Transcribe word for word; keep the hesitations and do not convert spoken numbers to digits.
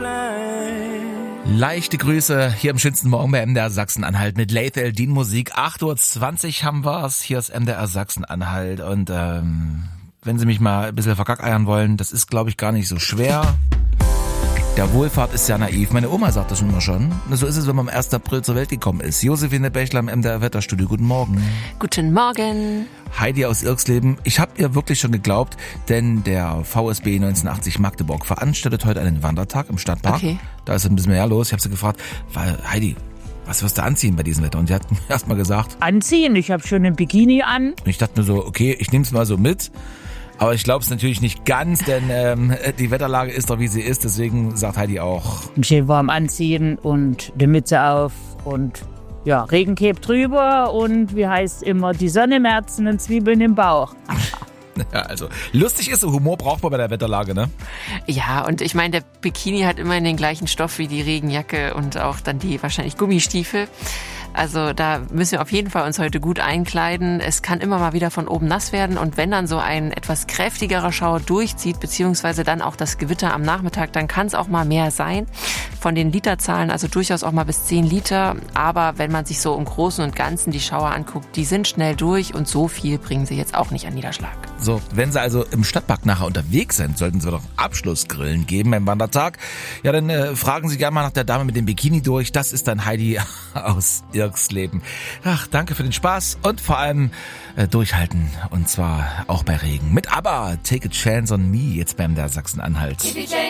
Leichte Grüße hier im schönsten Morgen bei M D R Sachsen-Anhalt mit Laith Al-Din Musik. acht Uhr zwanzig haben wir's. Hier ist M D R Sachsen-Anhalt. Und ähm, wenn Sie mich mal ein bisschen verkackeiern wollen, das ist, glaube ich, gar nicht so schwer. Der Wohlfahrt ist ja naiv. Meine Oma sagt das immer schon. So ist es, wenn man am ersten April zur Welt gekommen ist. Josephine Bächler im M D R Wetterstudio. Guten Morgen. Guten Morgen. Heidi aus Irksleben. Ich habe ihr wirklich schon geglaubt, denn der V S B neunzehnhundertachtzig Magdeburg veranstaltet heute einen Wandertag im Stadtpark. Okay. Da ist ein bisschen mehr los. Ich habe sie gefragt, Heidi, was wirst du anziehen bei diesem Wetter? Und sie hat mir erst mal gesagt... Anziehen? Ich habe schon ein Bikini an. Und ich dachte mir so, okay, ich nehme es mal so mit. Aber ich glaube es natürlich nicht ganz, denn ähm, die Wetterlage ist doch, wie sie ist. Deswegen sagt Heidi auch... Schön warm anziehen und die Mütze auf und ja, Regencape drüber und wie heißt immer, die Sonne im Herzen und Zwiebeln im Bauch. Ja, also lustig ist, so Humor braucht man bei der Wetterlage, ne? Ja, und ich meine, der Bikini hat immerhin den gleichen Stoff wie die Regenjacke und auch dann die wahrscheinlich Gummistiefel. Also da müssen wir auf jeden Fall uns heute gut einkleiden. Es kann immer mal wieder von oben nass werden und wenn dann so ein etwas kräftigerer Schauer durchzieht, beziehungsweise dann auch das Gewitter am Nachmittag, dann kann es auch mal mehr sein. Von den Literzahlen, also durchaus auch mal bis zehn Liter. Aber wenn man sich so im Großen und Ganzen die Schauer anguckt, die sind schnell durch und so viel bringen sie jetzt auch nicht an Niederschlag. So, wenn Sie also im Stadtpark nachher unterwegs sind, sollten Sie doch Abschlussgrillen geben beim Wandertag. Ja, dann äh, fragen Sie gerne mal nach der Dame mit dem Bikini durch. Das ist dann Heidi aus Irksleben. Ach, danke für den Spaß und vor allem äh, durchhalten. Und zwar auch bei Regen. Mit ABBA, Take a Chance on Me, jetzt beim der Sachsen-Anhalt.